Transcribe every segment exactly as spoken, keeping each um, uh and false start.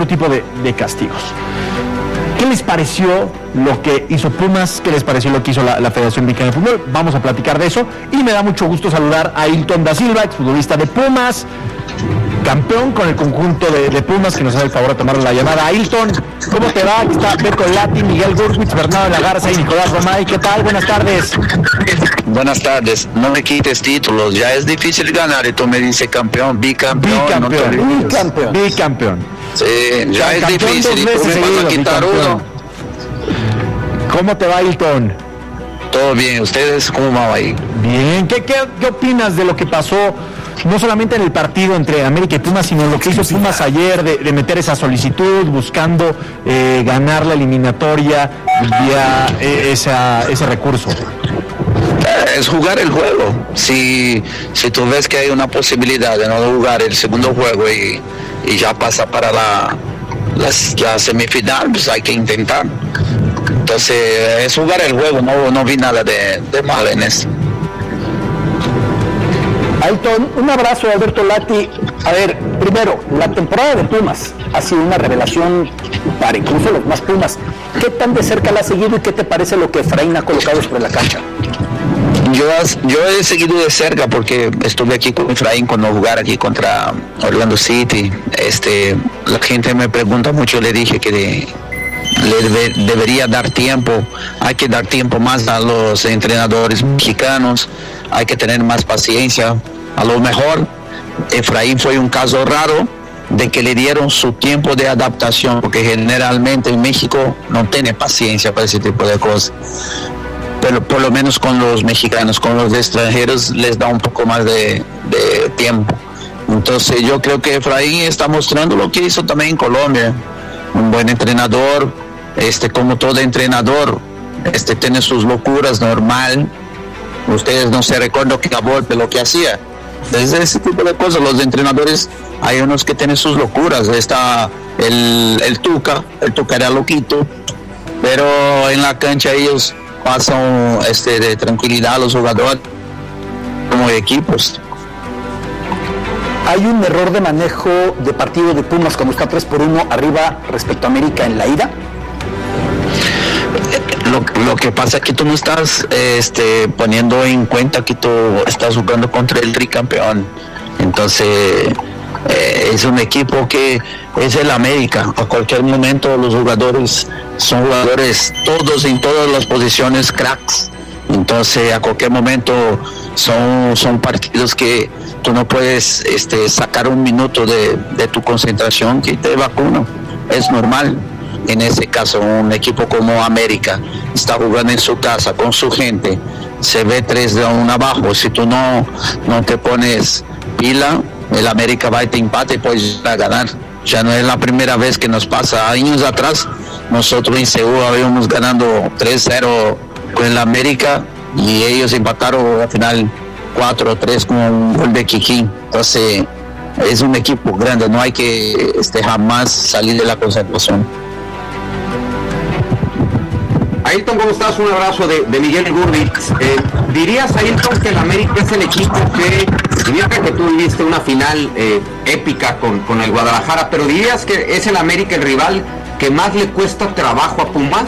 otro tipo de, de castigos. ¿Qué les pareció lo que hizo Pumas? ¿Qué les pareció lo que hizo la, la Federación Mexicana de Fútbol? Vamos a platicar de eso. Y me da mucho gusto saludar a Ailton da Silva, exfutbolista de Pumas, campeón con el conjunto de, de Pumas, que nos hace el favor de tomar la llamada. Ailton, ¿cómo te va? Aquí está Beto Lati, Miguel Gurwitz, Bernardo de la Garza y Nicolás Romay. ¿Qué tal? Buenas tardes. Buenas tardes. No me quites títulos. Ya es difícil ganar y tú me dices campeón, bicampeón. Bicampeón, no bicampeón. Bicampeón. Sí, ya es difícil y tú me vas a quitar uno. ¿Cómo te va, Ailton? Todo bien. ¿Ustedes cómo van ahí? Bien. ¿Qué, qué, ¿Qué opinas de lo que pasó, no solamente en el partido entre América y Pumas, sino lo que hizo Pumas ayer de, de meter esa solicitud buscando eh, ganar la eliminatoria vía eh, esa, ese recurso? Es jugar el juego. Si, si tú ves que hay una posibilidad de no jugar el segundo juego y, y ya pasa para la, la, la semifinal, pues hay que intentar. Entonces es jugar el juego, no, no vi nada de, de mal en eso. Ailton, un abrazo, Alberto Lati. A ver, primero, la temporada de Pumas ha sido una revelación para incluso los más Pumas. ¿Qué tan de cerca la has seguido y qué te parece lo que Efraín ha colocado sobre la cancha? Yo, yo he seguido de cerca porque estuve aquí con Efraín cuando jugar aquí contra Orlando City. Este, la gente me pregunta mucho, le dije que de, le debe, debería dar tiempo, hay que dar tiempo más a los entrenadores mexicanos, hay que tener más paciencia. A lo mejor Efraín fue un caso raro de que le dieron su tiempo de adaptación, porque generalmente en México no tiene paciencia para ese tipo de cosas. Pero por lo menos con los mexicanos, con los extranjeros les da un poco más de, de tiempo. Entonces yo creo que Efraín está mostrando lo que hizo también en Colombia. Un buen entrenador, este, como todo entrenador, este, tiene sus locuras, normal. Ustedes no se recuerdan que Volpe lo que hacía. Desde ese tipo de cosas, los entrenadores, hay unos que tienen sus locuras. Está el, el Tuca, el Tuca era loquito, pero en la cancha ellos pasan este, de tranquilidad a los jugadores como equipos. ¿Hay un error de manejo de partido de Pumas cuando está tres por uno arriba respecto a América en la ida? Lo, lo que pasa es que tú no estás este, poniendo en cuenta que tú estás jugando contra el tricampeón. Entonces eh, es un equipo que es el América. A cualquier momento los jugadores son jugadores todos en todas las posiciones cracks. Entonces a cualquier momento son, son partidos que tú no puedes este, sacar un minuto de, de tu concentración que te vacuna. Es normal. En ese caso, un equipo como América está jugando en su casa con su gente, se ve tres de uno abajo. Si tú no, no te pones pila, el América va y te empata y puedes a ganar. Ya no es la primera vez que nos pasa. Años atrás, nosotros en Seúl habíamos ganando tres cero con el América y ellos empataron al final cuatro tres con un gol de Kikín. Entonces, es un equipo grande, no hay que este, jamás salir de la concentración. Ailton, ¿cómo estás? Un abrazo de, de Miguel Gurwitz. Eh, ¿Dirías, Ailton, que el América es el equipo que, diría que tú viviste una final eh, épica con, con el Guadalajara, pero dirías que es el América el rival que más le cuesta trabajo a Pumas?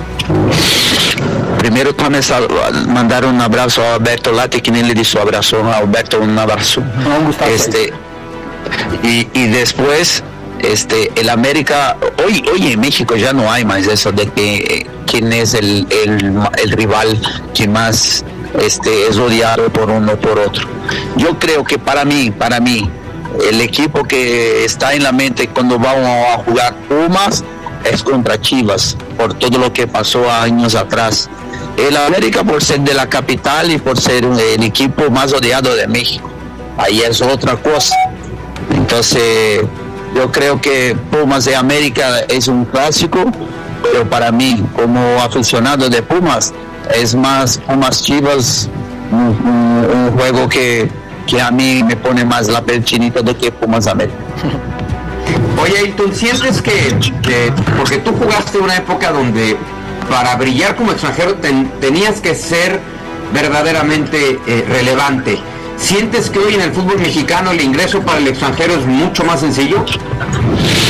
Primero también mandar un abrazo a Alberto Lati, quien le dio su abrazo. A Alberto un abrazo. No, este, y, y después, este, el América, hoy, hoy en México ya no hay más eso de que eh, quién es el, el, el rival que más este, es odiado por uno o por otro. Yo creo que para mí, para mí, el equipo que está en la mente cuando vamos a jugar Pumas es contra Chivas, por todo lo que pasó años atrás. El América por ser de la capital y por ser el equipo más odiado de México. Ahí es otra cosa. Entonces, yo creo que Pumas de América es un clásico, pero para mí, como aficionado de Pumas, es más Pumas Chivas, un, un, un juego que, que a mí me pone más la piel chinita de que Pumas América. Oye, Ailton, ¿sientes que, que, porque tú jugaste una época donde para brillar como extranjero ten, tenías que ser verdaderamente eh, relevante? ¿Sientes que hoy en el fútbol mexicano el ingreso para el extranjero es mucho más sencillo?